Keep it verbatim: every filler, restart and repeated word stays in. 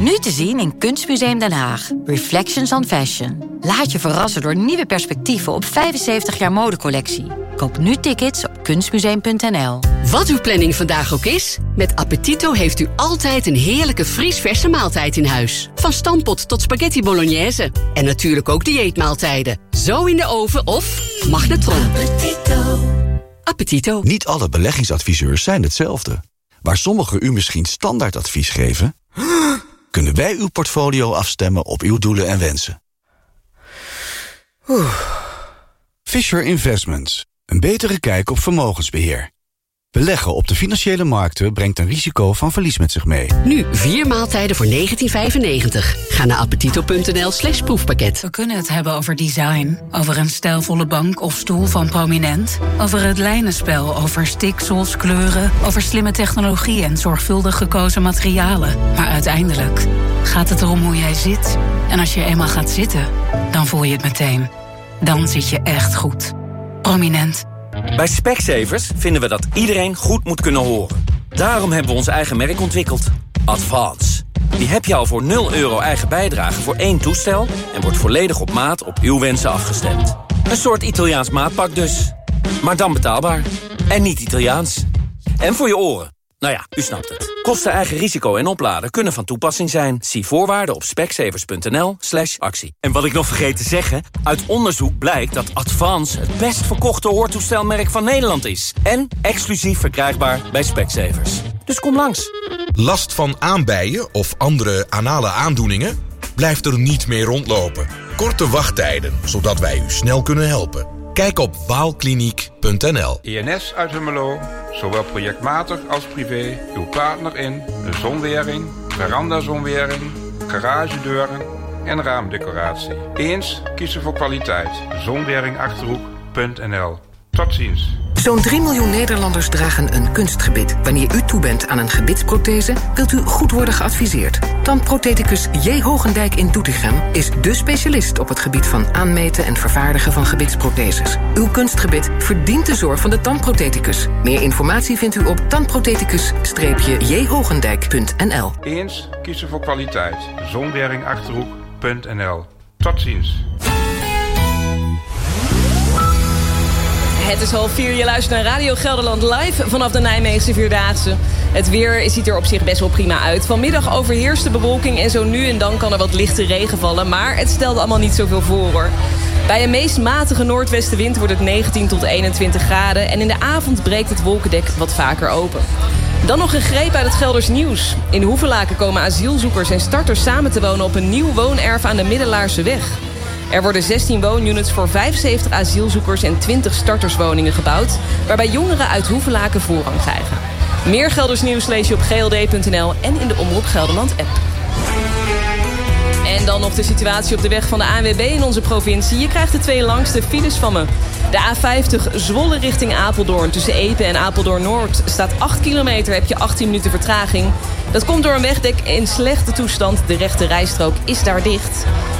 Nu te zien in Kunstmuseum Den Haag. Reflections on Fashion. Laat je verrassen door nieuwe perspectieven op vijfenzeventig jaar modecollectie. Koop nu tickets op kunstmuseum punt n l. Wat uw planning vandaag ook is, met Appetito heeft u altijd een heerlijke vriesverse maaltijd in huis. Van stampot tot spaghetti bolognese. En natuurlijk ook dieetmaaltijden. Zo in de oven of magnetron. Appetito. Appetito. Niet alle beleggingsadviseurs zijn hetzelfde. Waar sommigen u misschien standaardadvies geven, kunnen wij uw portfolio afstemmen op uw doelen en wensen. Oeh. Fisher Investments. Een betere kijk op vermogensbeheer. Beleggen op de financiële markten brengt een risico van verlies met zich mee. Nu vier maaltijden voor negentien vijfennegentig. Ga naar appetito punt n l slash proefpakket. We kunnen het hebben over design. Over een stijlvolle bank of stoel van Prominent. Over het lijnenspel, over stiksels, kleuren. Over slimme technologie en zorgvuldig gekozen materialen. Maar uiteindelijk gaat het erom hoe jij zit. En als je eenmaal gaat zitten, dan voel je het meteen. Dan zit je echt goed. Prominent. Bij Specsavers vinden we dat iedereen goed moet kunnen horen. Daarom hebben we ons eigen merk ontwikkeld. Advance. Die heb je al voor nul euro eigen bijdrage voor één toestel... en wordt volledig op maat op uw wensen afgestemd. Een soort Italiaans maatpak dus. Maar dan betaalbaar. En niet Italiaans. En voor je oren. Nou ja, u snapt het. Kosten, eigen risico en opladen kunnen van toepassing zijn. Zie voorwaarden op specsavers punt n l slash actie. En wat ik nog vergeet te zeggen... uit onderzoek blijkt dat Advance het best verkochte hoortoestelmerk van Nederland is. En exclusief verkrijgbaar bij Specsavers. Dus kom langs. Last van aanbijen of andere anale aandoeningen? Blijft er niet meer rondlopen. Korte wachttijden, zodat wij u snel kunnen helpen. Kijk op waalkliniek punt n l. I N S uit Hummelo, zowel projectmatig als privé, uw partner in de zonwering, verandazonwering, garagedeuren en raamdecoratie. Eens kiezen voor kwaliteit. zonweringachterhoek punt n l. Tot ziens. Zo'n drie miljoen Nederlanders dragen een kunstgebit. Wanneer u toe bent aan een gebitsprothese, wilt u goed worden geadviseerd. Tandprotheticus J. Hogendijk in Doetinchem is dé specialist op het gebied van aanmeten en vervaardigen van gebitsprotheses. Uw kunstgebit verdient de zorg van de tandprotheticus. Meer informatie vindt u op tandprotheticus j hogendijk punt n l. Eens kiezen voor kwaliteit. zonweringachterhoek punt n l. Tot ziens. Het is half vier, je luistert naar Radio Gelderland live vanaf de Nijmeegse Vierdaagse. Het weer ziet er op zich best wel prima uit. Vanmiddag overheerst de bewolking en zo nu en dan kan er wat lichte regen vallen. Maar het stelt allemaal niet zoveel voor hoor. Bij een meest matige noordwestenwind wordt het negentien tot eenentwintig graden. En in de avond breekt het wolkendek wat vaker open. Dan nog een greep uit het Gelders nieuws. In Hoevelaken komen asielzoekers en starters samen te wonen op een nieuw woonerf aan de Middelaarse weg. Er worden zestien woonunits voor vijfenzeventig asielzoekers en twintig starterswoningen gebouwd, waarbij jongeren uit Hoevelaken voorrang krijgen. Meer Gelders nieuws lees je op g l d punt n l en in de Omroep Gelderland app. En dan nog de situatie op de weg van de A N W B in onze provincie. Je krijgt de twee langste files van me. De A vijftig Zwolle richting Apeldoorn. Tussen Epe en Apeldoorn-Noord staat acht kilometer, heb je achttien minuten vertraging. Dat komt door een wegdek in slechte toestand. De rechte rijstrook is daar dicht.